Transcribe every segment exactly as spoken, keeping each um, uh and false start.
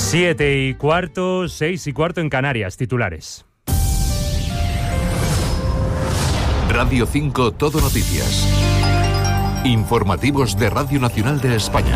Siete y cuarto, seis y cuarto en Canarias, titulares. Radio cinco Todo Noticias. Informativos de Radio Nacional de España.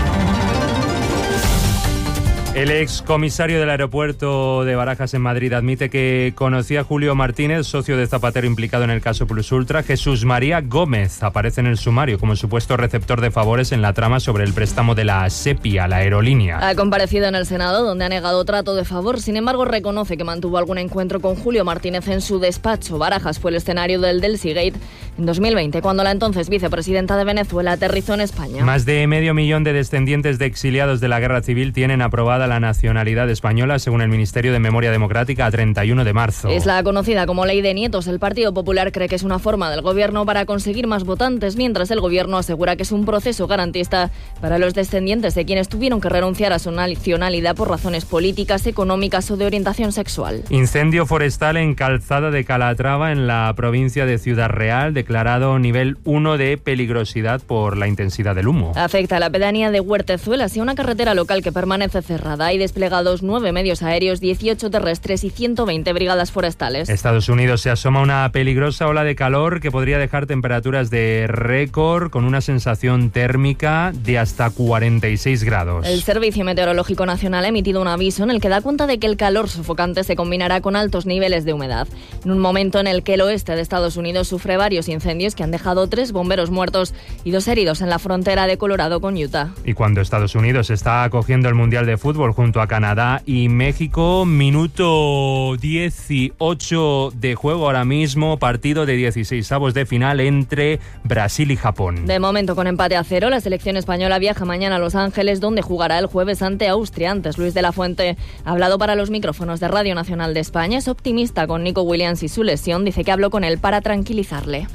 El excomisario del aeropuerto de Barajas en Madrid admite que conocía a Julio Martínez, socio de Zapatero implicado en el caso Plus Ultra. Jesús María Gómez aparece en el sumario como supuesto receptor de favores en la trama sobre el préstamo de la SEPI, la aerolínea. Ha comparecido en el Senado, donde ha negado trato de favor. Sin embargo, reconoce que mantuvo algún encuentro con Julio Martínez en su despacho. Barajas fue el escenario del Delsigate en dos mil veinte, cuando la entonces vicepresidenta de Venezuela aterrizó en España. Más de medio millón de descendientes de exiliados de la Guerra Civil tienen aprobada la nacionalidad española, según el Ministerio de Memoria Democrática, a treinta y uno de marzo. Es la conocida como Ley de Nietos. El Partido Popular cree que es una forma del gobierno para conseguir más votantes, mientras el gobierno asegura que es un proceso garantista para los descendientes de quienes tuvieron que renunciar a su nacionalidad por razones políticas, económicas o de orientación sexual. Incendio forestal en Calzada de Calatrava, en la provincia de Ciudad Real, declarado nivel uno de peligrosidad por la intensidad del humo. Afecta a la pedanía de Huertezuelas y a una carretera local que permanece cerrada. Hay desplegados nueve medios aéreos, dieciocho terrestres y ciento veinte brigadas forestales. Estados Unidos se asoma una peligrosa ola de calor que podría dejar temperaturas de récord con una sensación térmica de hasta cuarenta y seis grados. El Servicio Meteorológico Nacional ha emitido un aviso en el que da cuenta de que el calor sofocante se combinará con altos niveles de humedad, en un momento en el que el oeste de Estados Unidos sufre varios incendios que han dejado tres bomberos muertos y dos heridos en la frontera de Colorado con Utah. Y cuando Estados Unidos está acogiendo el Mundial de Fútbol junto a Canadá y México, minuto dieciocho de juego ahora mismo, partido de dieciseisavos de final entre Brasil y Japón. De momento con empate a cero, la selección española viaja mañana a Los Ángeles, donde jugará el jueves ante Austria. Antes, Luis de la Fuente ha hablado para los micrófonos de Radio Nacional de España. Es optimista con Nico Williams y su lesión. Dice que habló con él para tranquilizarle.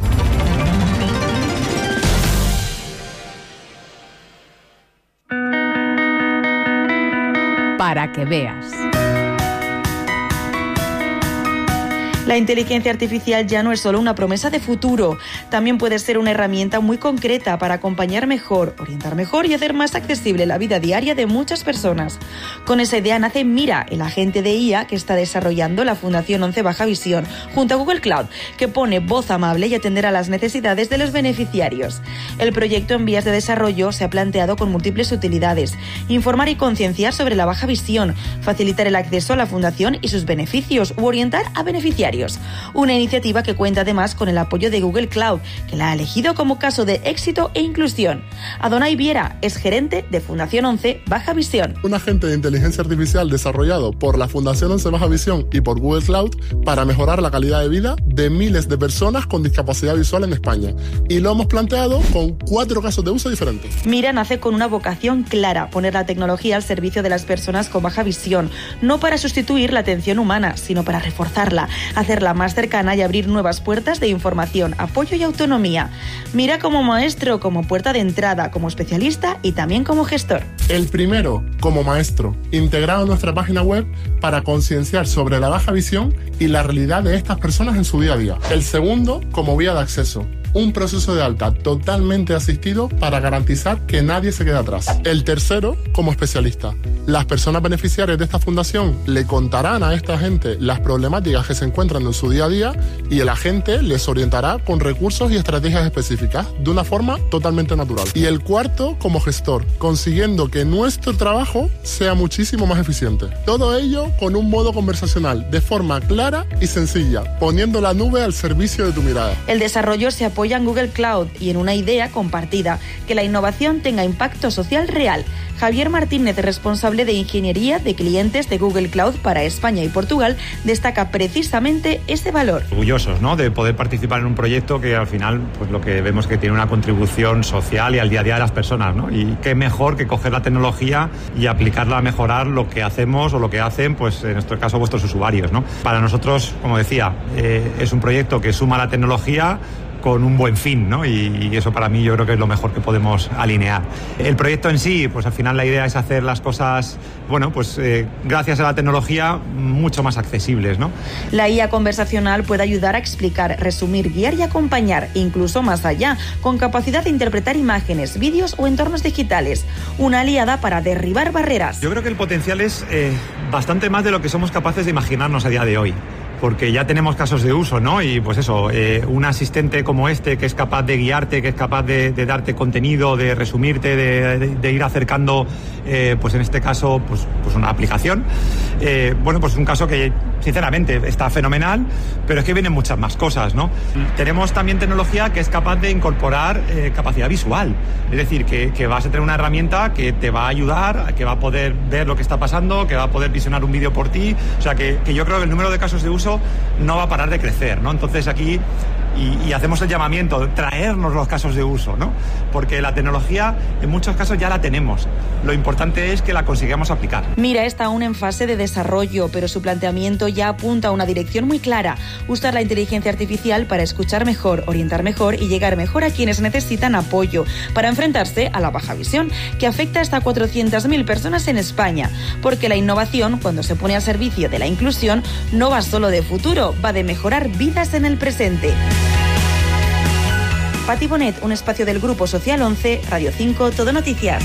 Para que veas. La inteligencia artificial ya no es solo una promesa de futuro, también puede ser una herramienta muy concreta para acompañar mejor, orientar mejor y hacer más accesible la vida diaria de muchas personas. Con esa idea nace Mira, el agente de I A que está desarrollando la Fundación once Baja Visión, junto a Google Cloud, que pone voz amable y atenderá a las necesidades de los beneficiarios. El proyecto en vías de desarrollo se ha planteado con múltiples utilidades: informar y concienciar sobre la baja visión, facilitar el acceso a la fundación y sus beneficios u orientar a beneficiarios. Una iniciativa que cuenta además con el apoyo de Google Cloud, que la ha elegido como caso de éxito e inclusión. Adonai Viera es gerente de Fundación once Baja Visión. Un agente de inteligencia artificial desarrollado por la Fundación once Baja Visión y por Google Cloud para mejorar la calidad de vida de miles de personas con discapacidad visual en España. Y lo hemos planteado con cuatro casos de uso diferentes. Mira nace con una vocación clara: poner la tecnología al servicio de las personas con baja visión, no para sustituir la atención humana, sino para reforzarla, hacerla más cercana y abrir nuevas puertas de información, apoyo y autonomía. Mira como maestro, como puerta de entrada, como especialista y también como gestor. El primero, como maestro, integrado en nuestra página web para concienciar sobre la baja visión y la realidad de estas personas en su día a día. El segundo, como vía de acceso. Un proceso de alta totalmente asistido para garantizar que nadie se quede atrás. El tercero, como especialista. Las personas beneficiarias de esta fundación le contarán a esta gente las problemáticas que se encuentran en su día a día y el agente les orientará con recursos y estrategias específicas de una forma totalmente natural. Y el cuarto, como gestor, consiguiendo que nuestro trabajo sea muchísimo más eficiente. Todo ello con un modo conversacional, de forma clara y sencilla, poniendo la nube al servicio de tu mirada. El desarrollo se apoya en Google Cloud y en una idea compartida: que la innovación tenga impacto social real. Javier Martínez, responsable de ingeniería de clientes de Google Cloud para España y Portugal, destaca precisamente ese valor. Orgullosos, ¿no?, de poder participar en un proyecto que al final, pues lo que vemos que tiene una contribución social y al día a día de las personas, ¿no? Y qué mejor que coger la tecnología y aplicarla a mejorar lo que hacemos o lo que hacen, pues en nuestro caso, vuestros usuarios, ¿no? Para nosotros, como decía, eh, es un proyecto que suma la tecnología con un buen fin, ¿no? Y, y eso para mí yo creo que es lo mejor que podemos alinear. El proyecto en sí, pues al final la idea es hacer las cosas, bueno, pues eh, gracias a la tecnología, mucho más accesibles, ¿no? La I A conversacional puede ayudar a explicar, resumir, guiar y acompañar, incluso más allá, con capacidad de interpretar imágenes, vídeos o entornos digitales. Una aliada para derribar barreras. Yo creo que el potencial es eh, bastante más de lo que somos capaces de imaginarnos a día de hoy. Porque ya tenemos casos de uso, ¿no? Y pues eso, eh, un asistente como este que es capaz de guiarte, que es capaz de, de darte contenido, de resumirte, de, de, de ir acercando, eh, pues en este caso, pues, pues una aplicación. Eh, bueno, pues es un caso que, sinceramente, está fenomenal, pero es que vienen muchas más cosas, ¿no? Tenemos también tecnología que es capaz de incorporar eh, capacidad visual. Es decir, que, que vas a tener una herramienta que te va a ayudar, que va a poder ver lo que está pasando, que va a poder visionar un vídeo por ti. O sea, que, que yo creo que el número de casos de uso no va a parar de crecer, ¿no? Entonces aquí, y, y hacemos el llamamiento, traernos los casos de uso, ¿no? Porque la tecnología en muchos casos ya la tenemos. Lo importante es que la consigamos aplicar. Mira, está aún en fase de desarrollo, pero su planteamiento ya apunta a una dirección muy clara: usar la inteligencia artificial para escuchar mejor, orientar mejor y llegar mejor a quienes necesitan apoyo, para enfrentarse a la baja visión, que afecta hasta cuatrocientas mil personas en España. Porque la innovación, cuando se pone al servicio de la inclusión, no va solo de futuro, va de mejorar vidas en el presente. Pati Bonet, un espacio del Grupo Social once, Radio cinco, Todo Noticias.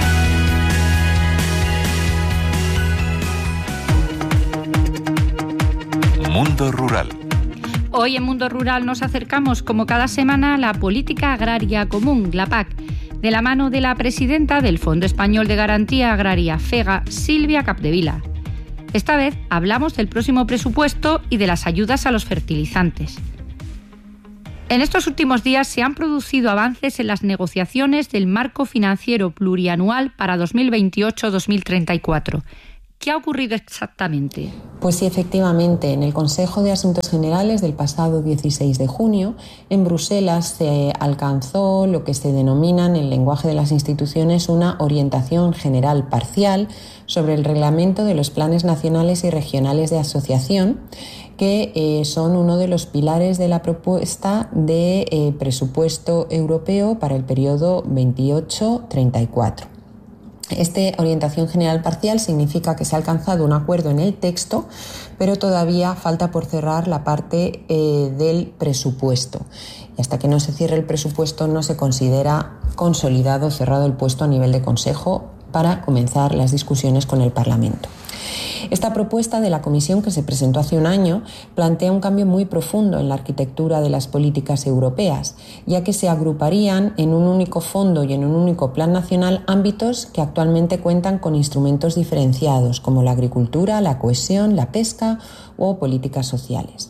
Mundo Rural. Hoy en Mundo Rural nos acercamos, como cada semana, a la Política Agraria Común, la P A C, de la mano de la presidenta del Fondo Español de Garantía Agraria, FEGA, Silvia Capdevila. Esta vez hablamos del próximo presupuesto y de las ayudas a los fertilizantes. En estos últimos días se han producido avances en las negociaciones del marco financiero plurianual para dos mil veintiocho a dos mil treinta y cuatro. ¿Qué ha ocurrido exactamente? Pues sí, efectivamente, en el Consejo de Asuntos Generales del pasado dieciséis de junio, en Bruselas se alcanzó lo que se denomina en el lenguaje de las instituciones una orientación general parcial sobre el reglamento de los planes nacionales y regionales de asociación, que eh, son uno de los pilares de la propuesta de eh, presupuesto europeo para el periodo veintiocho treinta y cuatro. Esta orientación general parcial significa que se ha alcanzado un acuerdo en el texto, pero todavía falta por cerrar la parte eh, del presupuesto. Y hasta que no se cierre el presupuesto no se considera consolidado, cerrado el puesto a nivel de Consejo para comenzar las discusiones con el Parlamento. Esta propuesta de la Comisión, que se presentó hace un año, plantea un cambio muy profundo en la arquitectura de las políticas europeas, ya que se agruparían en un único fondo y en un único plan nacional ámbitos que actualmente cuentan con instrumentos diferenciados, como la agricultura, la cohesión, la pesca o políticas sociales.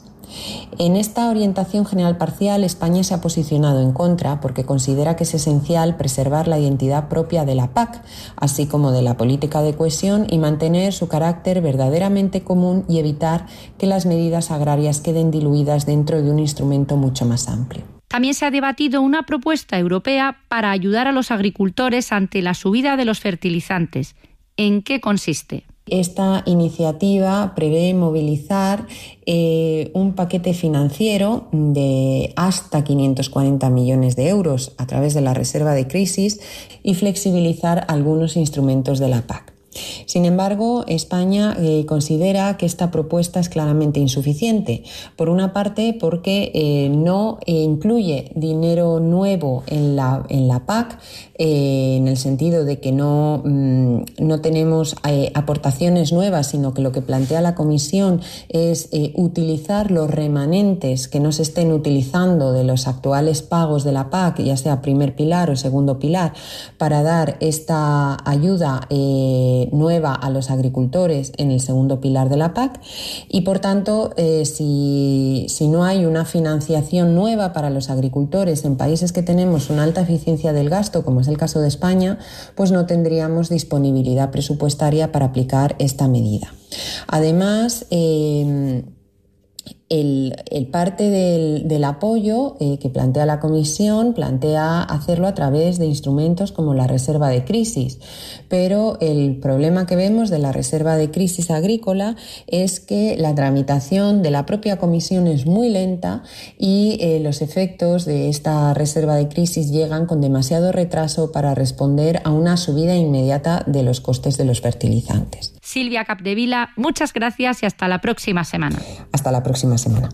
En esta orientación general parcial, España se ha posicionado en contra porque considera que es esencial preservar la identidad propia de la P A C, así como de la política de cohesión, y mantener su carácter verdaderamente común y evitar que las medidas agrarias queden diluidas dentro de un instrumento mucho más amplio. También se ha debatido una propuesta europea para ayudar a los agricultores ante la subida de los fertilizantes. ¿En qué consiste? Esta iniciativa prevé movilizar eh, un paquete financiero de hasta quinientos cuarenta millones de euros a través de la reserva de crisis y flexibilizar algunos instrumentos de la P A C. Sin embargo, España eh, considera que esta propuesta es claramente insuficiente. Por una parte, porque eh, no eh, incluye dinero nuevo en la, en la P A C, eh, en el sentido de que no, mmm, no tenemos eh, aportaciones nuevas, sino que lo que plantea la Comisión es eh, utilizar los remanentes que no se estén utilizando de los actuales pagos de la P A C, ya sea primer pilar o segundo pilar, para dar esta ayuda eh, nueva a los agricultores en el segundo pilar de la P A C, y por tanto eh, si, si no hay una financiación nueva para los agricultores en países que tenemos una alta eficiencia del gasto, como es el caso de España, pues no tendríamos disponibilidad presupuestaria para aplicar esta medida. Además, eh, El, el parte del, del apoyo eh, que plantea la Comisión plantea hacerlo a través de instrumentos como la reserva de crisis, pero el problema que vemos de la reserva de crisis agrícola es que la tramitación de la propia Comisión es muy lenta y eh, los efectos de esta reserva de crisis llegan con demasiado retraso para responder a una subida inmediata de los costes de los fertilizantes. Silvia Capdevila, muchas gracias y hasta la próxima semana. Hasta la próxima semana.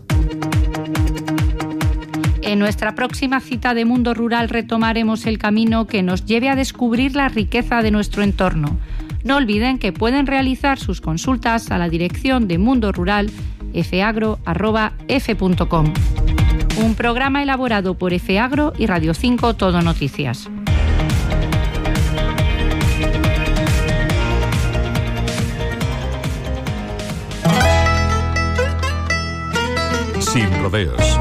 En nuestra próxima cita de Mundo Rural retomaremos el camino que nos lleve a descubrir la riqueza de nuestro entorno. No olviden que pueden realizar sus consultas a la dirección de Mundo Rural efeagro arroba efe punto com. Un programa elaborado por Efeagro y Radio cinco Todo Noticias. Sin rodeos.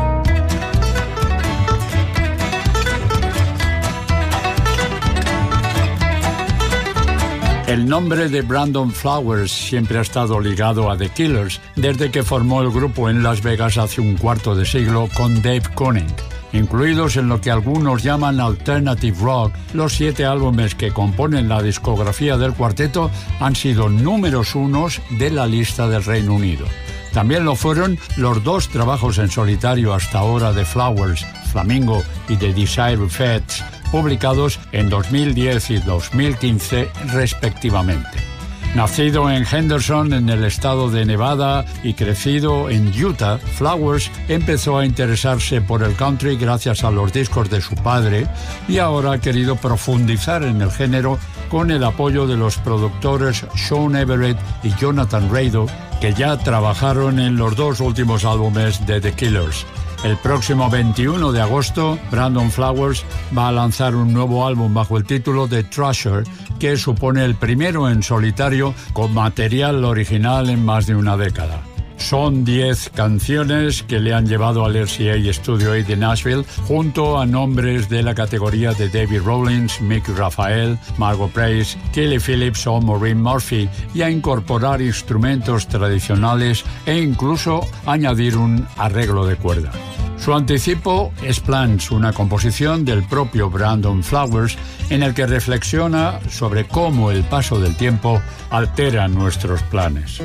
El nombre de Brandon Flowers siempre ha estado ligado a The Killers desde que formó el grupo en Las Vegas hace un cuarto de siglo con Dave Koning. Incluidos en lo que algunos llaman alternative rock, los siete álbumes que componen la discografía del cuarteto han sido números unos de la lista del Reino Unido. También lo fueron los dos trabajos en solitario hasta ahora de Flowers, Flamingo y The Desire Feds, publicados en dos mil diez y dos mil quince respectivamente. Nacido en Henderson, en el estado de Nevada, y crecido en Utah, Flowers empezó a interesarse por el country gracias a los discos de su padre y ahora ha querido profundizar en el género con el apoyo de los productores Sean Everett y Jonathan Rado, que ya trabajaron en los dos últimos álbumes de The Killers. El próximo veintiuno de agosto, Brandon Flowers va a lanzar un nuevo álbum bajo el título de Treasure, que supone el primero en solitario con material original en más de una década. Son diez canciones que le han llevado al R C A Studio ocho de Nashville, junto a nombres de la categoría de David Rawlings, Mick Raphael, Margot Price, Kelly Phillips o Maureen Murphy, y a incorporar instrumentos tradicionales e incluso añadir un arreglo de cuerda. Su anticipo es Plans, una composición del propio Brandon Flowers en el que reflexiona sobre cómo el paso del tiempo altera nuestros planes.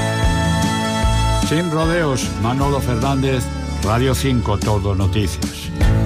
Sin rodeos, Manolo Fernández, Radio cinco Todo Noticias.